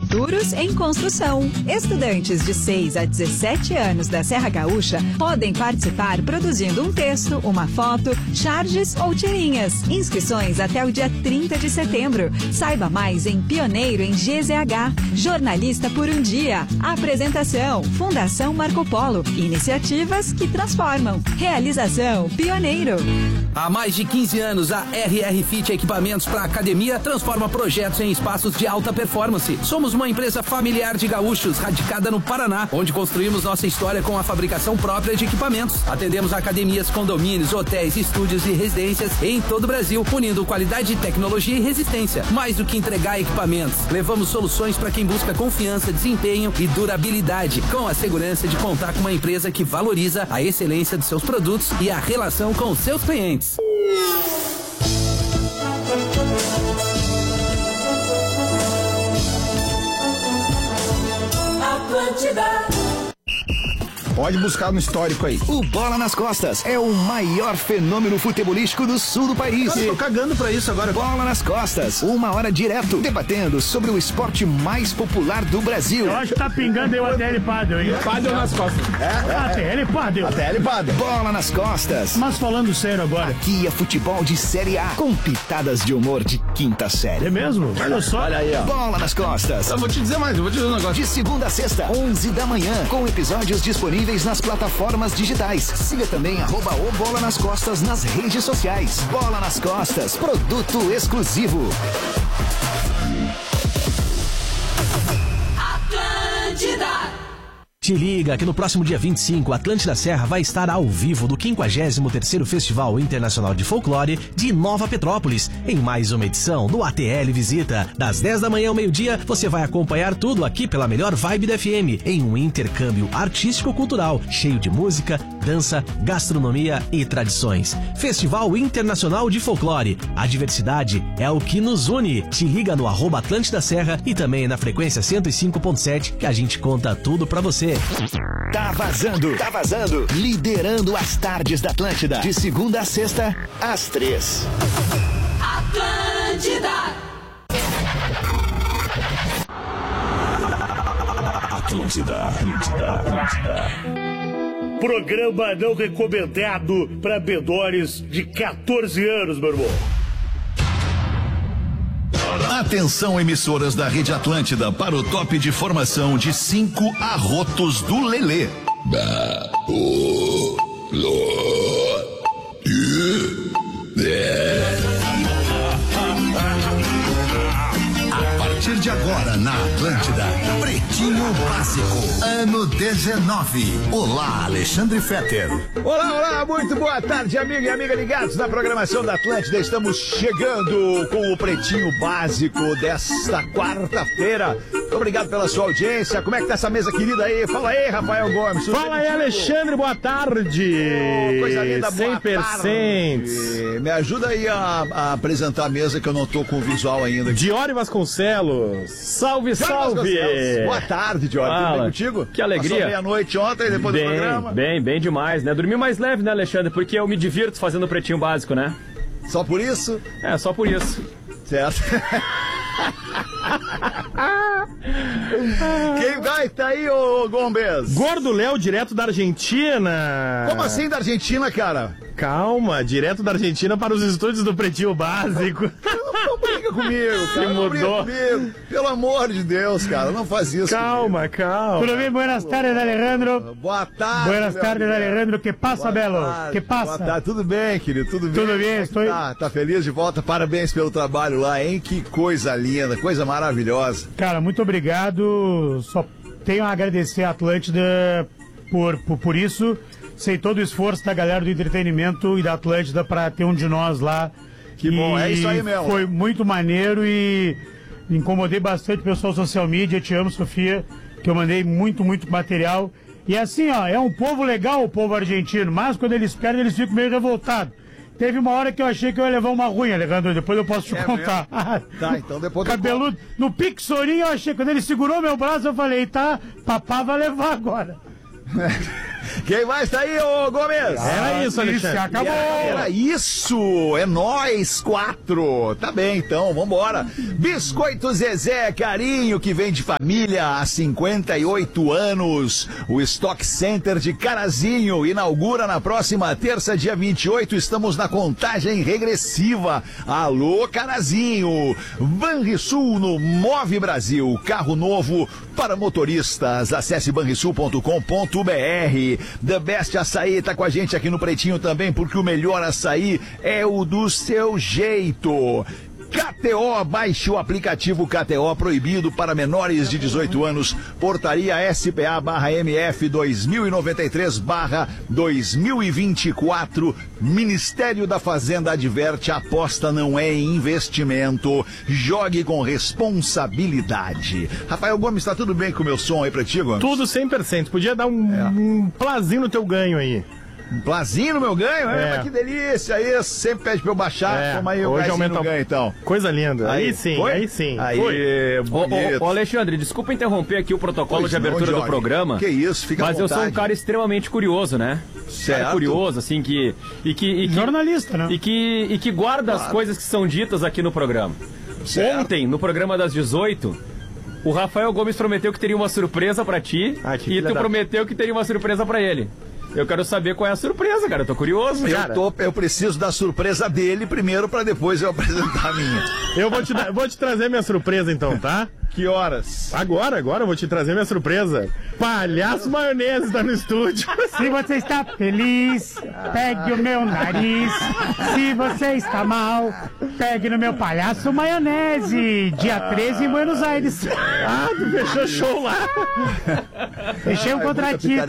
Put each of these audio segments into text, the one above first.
Futuros em Construção. Estudantes de 6 a 17 anos da Serra Gaúcha podem participar produzindo um texto, uma foto, charges ou tirinhas. Inscrições até o dia 30 de setembro. Saiba mais em Pioneiro em GZH. Jornalista por um dia. Apresentação: Fundação Marco Polo. Iniciativas que transformam. Realização: Pioneiro. Há mais de 15 anos, a RR Fit Equipamentos para Academia transforma projetos em espaços de alta performance. Somos uma empresa familiar de gaúchos, radicada no Paraná, onde construímos nossa história com a fabricação própria de equipamentos. Atendemos academias, condomínios, hotéis, estúdios e residências em todo o Brasil, unindo qualidade, tecnologia e resistência. Mais do que entregar equipamentos, levamos soluções para quem busca confiança, desempenho e durabilidade, com a segurança de contar com uma empresa que valoriza a excelência de seus produtos e a relação com os seus clientes. Atlântida. Pode buscar no histórico aí. O Bola nas Costas é o maior fenômeno futebolístico do sul do país. Eu tô cagando pra isso agora. Bola nas Costas, 1 hora direto, debatendo sobre o esporte mais popular do Brasil. Eu acho que tá pingando aí o ATL Padel, hein? Padel nas costas. ATL Padel. ATL Padel. Bola nas Costas. Mas falando sério agora. Aqui é futebol de Série A, com pitadas de humor de quinta série. É mesmo? Olha só. Olha aí, ó. Bola nas Costas. Eu vou te dizer mais, eu vou te dizer um negócio. De segunda a sexta, 11 da manhã, com episódios disponíveis nas plataformas digitais. Siga também @o Bola nas Costas nas redes sociais. Bola nas Costas, produto exclusivo. Atlântida. Te liga que no próximo dia 25, Atlântida Serra vai estar ao vivo do 53º Festival Internacional de Folclore de Nova Petrópolis, em mais uma edição do ATL Visita. Das 10 da manhã ao meio-dia, você vai acompanhar tudo aqui pela melhor vibe da FM, em um intercâmbio artístico-cultural, cheio de música, dança, gastronomia e tradições. Festival Internacional de Folclore. A diversidade é o que nos une. Te liga no @Atlântida Serra e também na frequência 105.7 que a gente conta tudo pra você. Tá vazando, liderando as tardes da Atlântida, de segunda a sexta, às 3. Atlântida. Atlântida. Programa não recomendado para menores de 14 anos, meu irmão. Atenção, emissoras da Rede Atlântida, para o top de formação de 5 arrotos do Lelê. A partir de agora na Atlântida, Pretinho Básico, ano 19. Olá, Alexandre Fetter. Olá, muito boa tarde, amigo e amiga ligados na programação da Atlântida. Estamos chegando com o Pretinho Básico desta quarta-feira. Muito obrigado pela sua audiência. Como é que tá essa mesa querida aí? Fala aí, Rafael Gomes. Fala aí, Alexandre, boa tarde. Coisa linda, boa 100%. tarde. Me ajuda aí a apresentar a mesa que eu não tô com o visual ainda. Diori Vasconcelos. Salve, salve. Boa tarde, Diori. Tudo bem contigo? Que alegria. Passou meia-noite ontem, depois do programa. Bem demais, né? Dormi mais leve, né, Alexandre? Porque eu me divirto fazendo o Pretinho Básico, né? Só por isso? É, só por isso. Certo. Quem vai tá aí, ô Gomes? Gordo Léo, direto da Argentina. Como assim da Argentina, cara? Calma, direto da Argentina para os estúdios do Pretinho Básico. Não briga comigo, cara. Não briga comigo. Pelo amor de Deus, cara, não faz isso. Calma. Tudo bem? Buenas tardes, Alejandro. Boa tarde. Buenas tardes, Alejandro. Que passa, Belo? Que passa? Boa tarde. Tudo bem, querido? Tudo bem? Tudo bem, estou... Tá feliz de volta? Parabéns pelo trabalho lá, hein? Que coisa linda, coisa maravilhosa. Cara, muito obrigado. Só tenho a agradecer a Atlântida por isso. Sei todo o esforço da galera do entretenimento e da Atlântida para ter um de nós lá. Que bom, é isso aí mesmo. Foi muito maneiro e incomodei bastante o pessoal social media. Te amo, Sofia, que eu mandei muito material. E assim, ó, é um povo legal, o povo argentino, mas quando eles perdem, eles ficam meio revoltados. Teve uma hora que eu achei que eu ia levar uma ruim, Alejandro, depois eu posso te contar. Tá, então depois... Cabeludo, no Pixorinho eu achei, quando ele segurou meu braço, eu falei, tá, papá vai levar agora. Quem mais tá aí, ô Gomes? Era isso, Alexandre. Acabou. Era isso, é nós 4. Tá bem, então, vambora. Biscoito Zezé, carinho que vem de família há 58 anos. O Stock Center de Carazinho inaugura na próxima terça, dia 28. Estamos na contagem regressiva. Alô, Carazinho. Banrisul no Move Brasil. Carro novo para motoristas. Acesse banrisul.com.br. The Best Açaí tá com a gente aqui no Pretinho também, porque o melhor açaí é o do seu jeito. KTO, baixe o aplicativo KTO, proibido para menores de 18 anos, portaria SPA/MF 2093/2024, Ministério da Fazenda adverte, aposta não é investimento, jogue com responsabilidade. Rafael Gomes, tá tudo bem com o meu som aí pra ti, Gomes? Tudo 100%, podia dar um plazinho no teu ganho aí. Um plazinho no meu ganho? Mas que delícia isso. Sempre pede pra eu baixar. Toma aí o hoje plazinho aumenta no ganho, então. Coisa linda. Aí sim, foi? aí sim. Aí, Ô, Alexandre, desculpa interromper aqui o protocolo de abertura do programa. Que isso, fica à vontade. Mas eu sou um cara extremamente curioso, né? Certo. Cara curioso, assim, que jornalista, né? E que guarda as coisas que são ditas aqui no programa. Certo. Ontem, no programa das 18... o Rafael Gomes prometeu que teria uma surpresa pra ti e tu prometeu que teria uma surpresa pra ele. Eu quero saber qual é a surpresa, cara. Eu tô curioso. Eu preciso da surpresa dele primeiro pra depois eu apresentar a minha. Eu vou te trazer minha surpresa então, tá? Que horas? Agora eu vou te trazer minha surpresa. Palhaço Maionese tá no estúdio. Se você está feliz, pegue o meu nariz. Se você está mal, pegue no meu Palhaço Maionese. Dia 13 em Buenos Aires. Ah, tu fechou show lá. Fechei um contratito.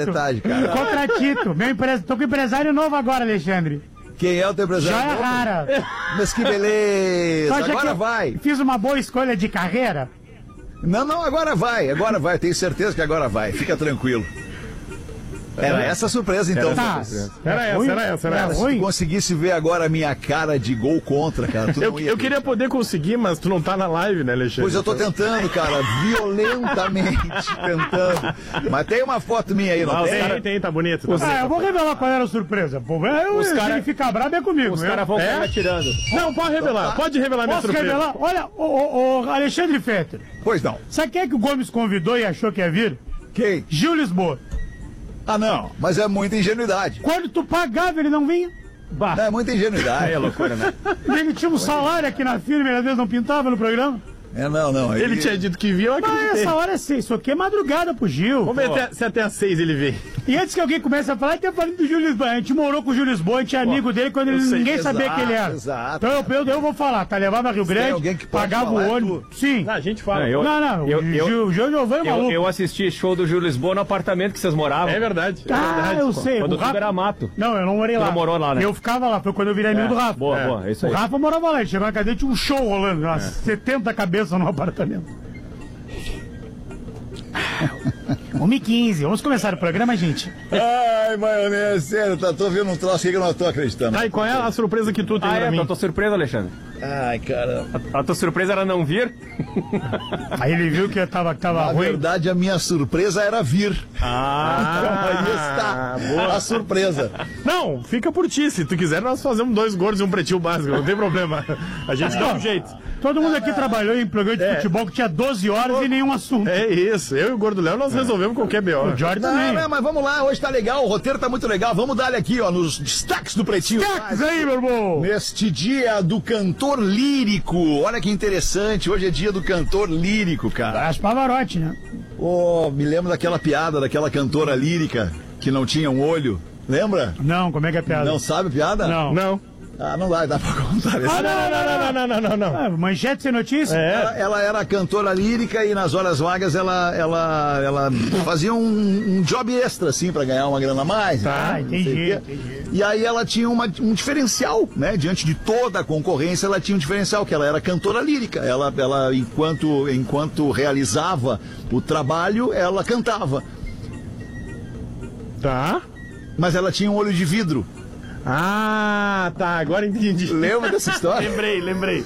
Tô com empresário novo agora, Alexandre. Quem é o teu empresário? Joia Rara. Mas que beleza. Agora Agora vai. Fiz uma boa escolha de carreira? Não, agora vai. Tenho certeza que agora vai. Fica tranquilo. Era essa a surpresa, então. Era essa. Se tu conseguisse ver agora a minha cara de gol contra, cara, tu não ia. Eu queria poder conseguir, mas tu não tá na live, né, Alexandre? Pois eu tô tentando, cara, violentamente tentando. Mas tem uma foto minha aí, não tem? Tem, tá bonito. Eu vou revelar qual era a surpresa. Se ele ficar bravo é comigo. Os caras vão cair atirando. Não, pode revelar. Pode revelar minha surpresa. Revelar? Olha, o Alexandre Fetter. Pois não. Sabe quem é que o Gomes convidou e achou que ia vir? Quem? Gil Lisboa. Ah, não, mas é muita ingenuidade. Quando tu pagava, ele não vinha? Não, é muita ingenuidade. Aí é loucura, né? Ele tinha um salário aqui na firma, ele às vezes não pintava no programa. Não. Ele tinha dito que vinha, eu acreditei. Mas essa hora é 6, isso aqui é madrugada pro Gil. Vamos ver se até às 6 ele vem. E antes que alguém comece a falar, tem falando do Gil Lisboa. A gente morou com o Gil Lisboa, a gente é amigo dele quando ninguém sabia quem ele era. Exato. Então eu vou falar, tá? Levava Rio Grande, alguém que pagava o ônibus. Sim. A gente fala. O Gil Giovanni é maluco. Eu assisti show do Gil Lisboa no apartamento que vocês moravam. É verdade. Eu sei. Quando tudo era mato. Não, eu não morei lá. Tu não morou lá, né? Eu ficava lá, foi quando eu virei amigo do Rafa. Boa, é isso aí. O Rafa morava lá, ele chegou na cadeia, tinha um show rolando, umas 70 cabeças no apartamento. 1h15, vamos começar o programa, gente. Ai, Maionese, sério, tô vendo um troço aqui que eu não tô acreditando. E qual é a surpresa que tu tem pra mim? A tua surpresa, Alexandre? Ai, caramba. A tua surpresa era não vir? Aí ele viu que tava Na ruim. verdade, a minha surpresa era vir. Então aí está a surpresa. Não, fica por ti. Se tu quiser, nós fazemos 2 gordos e um pretinho básico. Não tem problema. A gente dá um jeito. Todo mundo aqui trabalhou em programa de futebol que tinha 12 horas e nenhum assunto. É isso. Eu e o Gordo Léo, nós resolvemos qualquer B.O. O Jorge também. Não, mas vamos lá. Hoje tá legal. O roteiro tá muito legal. Vamos dar aqui, ó, nos destaques do Pretinho. Destaques aí, meu irmão. Neste dia do cantor lírico. Olha que interessante. Hoje é dia do cantor lírico, cara. Acho Pavarotti, né? Me lembro daquela piada, daquela cantora lírica que não tinha um olho. Lembra? Não, como é que é a piada? Não sabe a piada? Não. Não dá pra contar isso. Não. Manchete sem notícia? Ela era cantora lírica e nas horas vagas ela fazia um job extra, assim, pra ganhar uma grana a mais. Entendi. E aí ela tinha um diferencial, né? Diante de toda a concorrência, ela tinha um diferencial, que ela era cantora lírica. Ela enquanto realizava o trabalho, ela cantava. Tá. Mas ela tinha um olho de vidro. Tá, agora entendi. Lembra dessa história? Lembrei.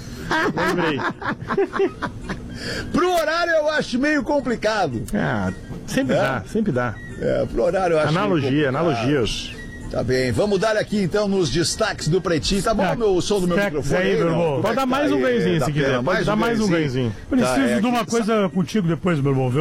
Pro horário eu acho meio complicado. Sempre dá. Pro horário eu acho Analogias. Tá bem, vamos dar aqui então nos destaques do Pretinho. Tá bom meu som do meu microfone aí, meu irmão? Pode dar mais um ganhozinho se quiser. Pode dar mais um ganhozinho. Preciso de uma coisa contigo depois, meu irmão.